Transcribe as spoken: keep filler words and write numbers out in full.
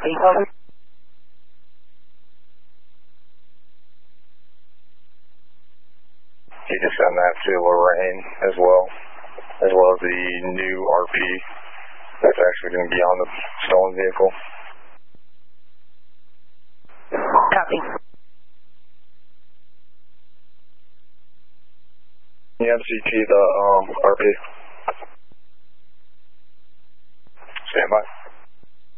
Copy. Over. You just send that to Lorraine as well, as well as the new R P that's actually going to be on the stolen vehicle. Copy. You M C T the um, R P.